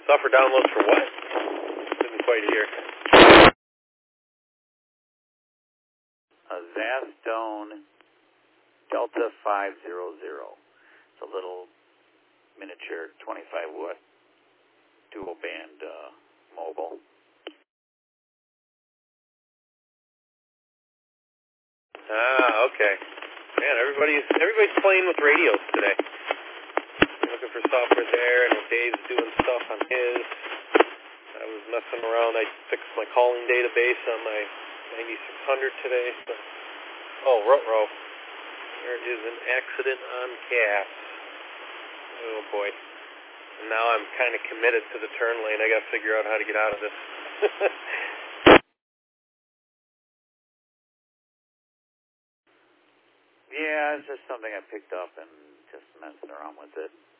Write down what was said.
Software downloads for what? Didn't quite hear. A Zastone Delta 500. It's a little miniature 25-watt dual-band mobile. Ah, okay. Man, everybody's playing with radios today. I'm looking for software there, and Dave's doing stuff on his. I was messing around. I fixed my calling database on my 9600 today. So. Oh, ruh-roh. There is an accident on gas. Oh, boy. And now I'm kind of committed to the turn lane. I got to figure out how to get out of this. Yeah, it's just something I picked up and just messing around with it.